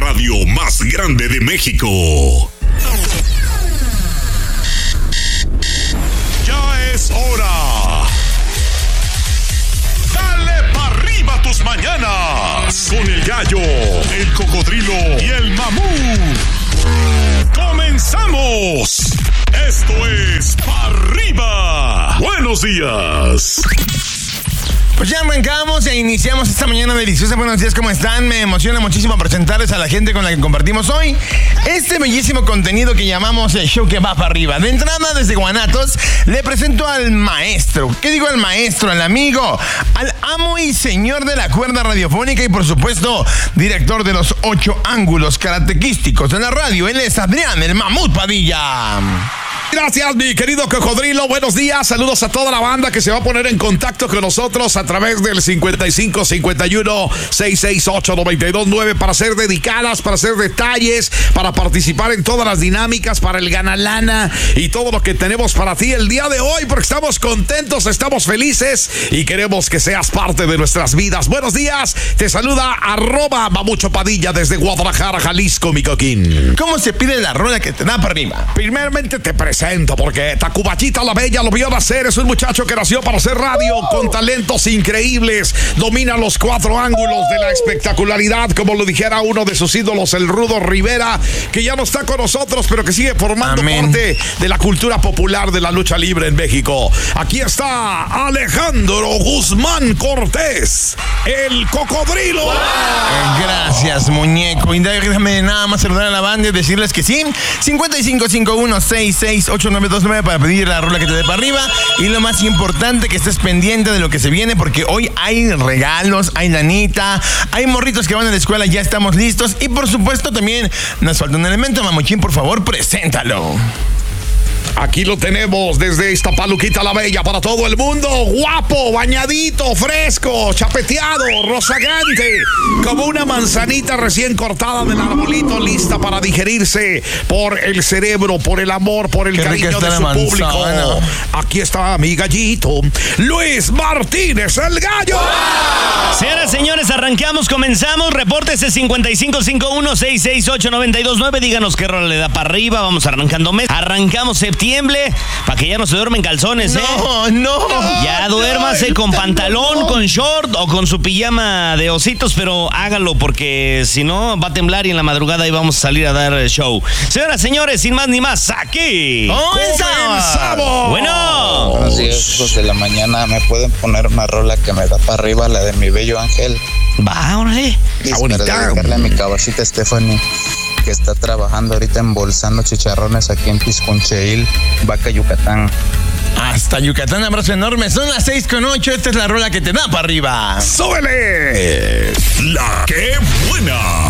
radio más grande de México. Ya es hora. Dale pa' arriba tus mañanas con el gallo, el cocodrilo y el mamut. ¡Comenzamos! Esto es Pa' Arriba. Buenos días. Pues ya arrancamos e iniciamos esta mañana deliciosa. Buenos días, ¿cómo están? Me emociona muchísimo presentarles a la gente con la que compartimos hoy este bellísimo contenido que llamamos el show que va para arriba. De entrada, desde Guanatos, le presento al maestro. ¿Qué digo al maestro? Al amigo, al amo y señor de la cuerda radiofónica y, por supuesto, director de los 8 ángulos característicos de la radio. Él es Adrián, el Mamut Padilla. Gracias, mi querido cocodrilo. Buenos días. Saludos a toda la banda que se va a poner en contacto con nosotros a través del 55 51 668 929 para hacer dedicadas, para hacer detalles, para participar en todas las dinámicas, para el ganalana y todo lo que tenemos para ti el día de hoy, porque estamos contentos, estamos felices y queremos que seas parte de nuestras vidas. Buenos días. Te saluda @Mamucho Padilla desde Guadalajara, Jalisco, mi coquín. ¿Cómo se pide la rola que te da para arriba? Primeramente te presento porque Tacubachita la Bella lo vio nacer. Es un muchacho que nació para hacer radio con talentos increíbles. Domina los 4 ángulos de la espectacularidad, como lo dijera uno de sus ídolos, el Rudo Rivera, que ya no está con nosotros, pero que sigue formando parte de la cultura popular de la lucha libre en México. Aquí está Alejandro Guzmán Cortés, el cocodrilo. Gracias, muñeco. Y déjame nada más saludar a la banda y decirles que sí. 5551668929 para pedir la rola que te dé para arriba. Y lo más importante, que estés pendiente de lo que se viene, porque hoy hay regalos, hay lanita, hay morritos que van a la escuela, ya estamos listos. Y por supuesto también nos falta un elemento. Mamuchín, por favor, preséntalo. Aquí lo tenemos desde Iztapaluquita la Bella para todo el mundo. Guapo, bañadito, fresco, chapeteado, rozagante, como una manzanita recién cortada del arbolito, lista para digerirse por el cerebro, por el amor, por el cariño de su público. Aquí está mi gallito, Luis Martínez, el gallo. Señoras, señores, arrancamos, comenzamos. Repórtese 5551668929. Díganos qué rola le da para arriba. Vamos arrancando mes. Arrancamos septiembre, para que ya no se duermen calzones, No. Ya duérmase con pantalón, con short o con su pijama de ositos, pero hágalo porque si no va a temblar y en la madrugada y vamos a salir a dar show. Señoras, señores, sin más ni más, aquí ¡comenzamos! Bueno. Buenos días, hijos de la mañana. ¿Me pueden poner una rola que me da para arriba, la de mi bello ángel? Va, órale. Para dedicarle a mi caballita Stephanie, que está trabajando ahorita embolsando chicharrones aquí en Piscuncheil, Vaca, Yucatán. Hasta Yucatán, abrazo enorme. Son las 6:08. Esta es la rola que te da para arriba. ¡Súbele! La que buena.